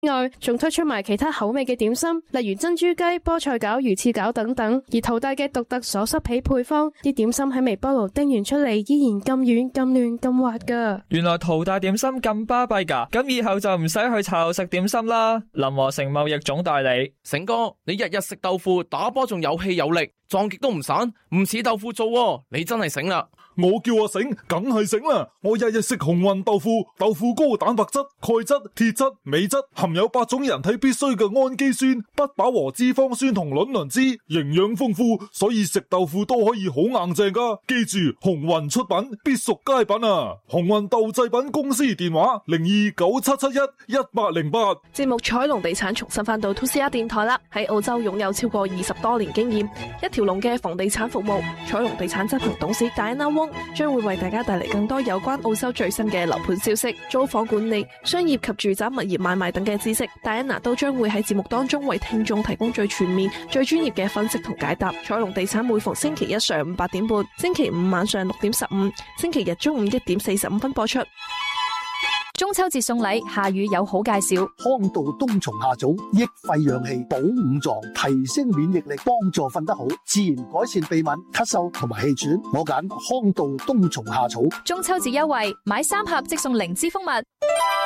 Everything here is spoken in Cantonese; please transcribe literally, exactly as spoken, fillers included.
外，仲推出埋其他口味嘅點心，例如珍珠雞、菠菜餃、魚翅餃等等。而淘大嘅獨特鎖濕皮配方，啲點心喺微波爐叮完出嚟，依然咁軟、咁嫩、咁滑噶。 原來淘大點心咁巴閉噶，咁以後就唔使去茶樓食點心啦。林和成貿易總代理， 成哥，你日日食豆腐，打波仲有氣有力，撞極都唔散，唔似豆腐做喎，你真係醒啦！ 我叫阿醒，梗係醒啦！我日日食紅運豆腐，豆腐高蛋白質、鈣質、鐵質、鎂質，含有八種人體必需嘅氨基酸、不飽和脂肪酸同卵磷脂，營養豐富，所以食豆腐都可以好硬淨噶。記住，紅運出品必屬佳品啊！紅運豆製品公司電話零二九七七一一八零八。 節目彩龍地產重新翻到 two C R 電台啦，喺澳洲擁有超過二十多年經驗，一條龍嘅房地產服務。彩龍地產執行董事戴安娜翁將會為大家帶嚟更多有關澳洲最新嘅樓盤消息、租房管理、商業及住宅物業買賣等嘅知識。戴安娜都將會喺節目當中為聽眾提供最全面、最專業嘅分析同解答。彩龍地產每逢星期一上午八點半、星期五晚上六點十五、星期日中午一點四十五分播出。 中秋節送禮，夏雨有好介紹。 康道冬蟲夏草，益肺養氣，補五臟，提升免疫力，幫助瞓得好，自然改善鼻敏、咳嗽同埋氣喘。我揀康道冬蟲夏草。 中秋節優惠，買三盒即送靈芝蜂蜜。